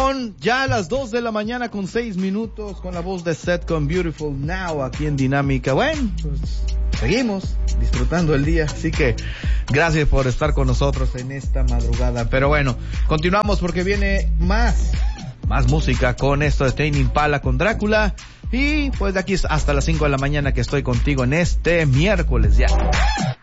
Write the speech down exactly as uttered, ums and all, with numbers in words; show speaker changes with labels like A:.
A: Son ya las dos de la mañana con seis minutos con la voz de Seth con Beautiful Now aquí en Dinámica. Bueno, pues seguimos disfrutando el día, así que gracias por estar con nosotros en esta madrugada. Pero bueno, continuamos porque viene más, más música con esto de Tame Impala con Drácula. Y pues de aquí hasta las cinco de la mañana que estoy contigo en este miércoles ya.